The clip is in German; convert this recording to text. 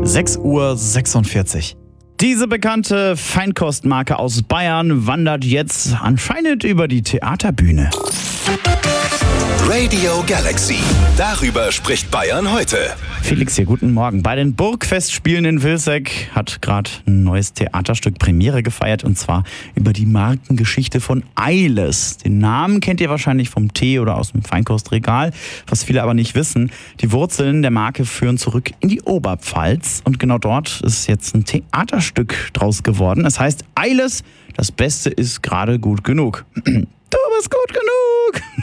6:46 Uhr. Diese bekannte Feinkostmarke aus Bayern wandert jetzt anscheinend über die Theaterbühne. Radio Galaxy. Darüber spricht Bayern heute. Felix hier, guten Morgen. Bei den Burgfestspielen in Vilseck hat gerade ein neues Theaterstück Premiere gefeiert, und zwar über die Markengeschichte von Eiles. Den Namen kennt ihr wahrscheinlich vom Tee oder aus dem Feinkostregal. Was viele aber nicht wissen, die Wurzeln der Marke führen zurück in die Oberpfalz, und genau dort ist jetzt ein Theaterstück draus geworden. Es heißt Eiles, das Beste ist gerade gut genug. Du bist gut genug.